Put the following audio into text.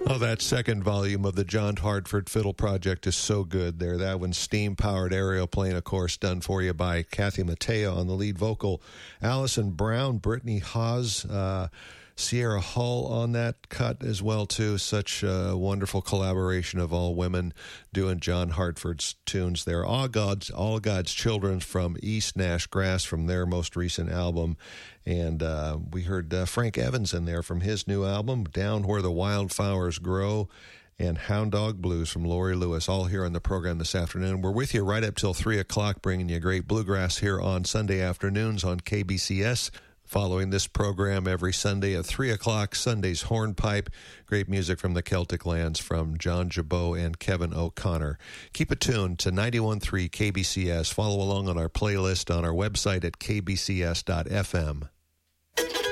Oh, that second volume of the John Hartford Fiddle Project is so good there. That one's steam-powered aeroplane, of course, done for you by Kathy Mattea on the lead vocal. Allison Brown, Brittany Haas, Sierra Hull on that cut as well, too. Such a wonderful collaboration of all women doing John Hartford's tunes there. All God's Children from East Nash Grass from their most recent album. And we heard Frank Evans in there from his new album, Down Where the Wildflowers Grow, and Hound Dog Blues from Laurie Lewis, all here on the program this afternoon. We're with you right up till 3 o'clock, bringing you great bluegrass here on Sunday afternoons on KBCS. Following this program every Sunday at 3 o'clock, Sunday's Hornpipe. Great music from the Celtic lands from John Jabot and Kevin O'Connor. Keep it tuned to 91.3 KBCS. Follow along on our playlist on our website at kbcs.fm.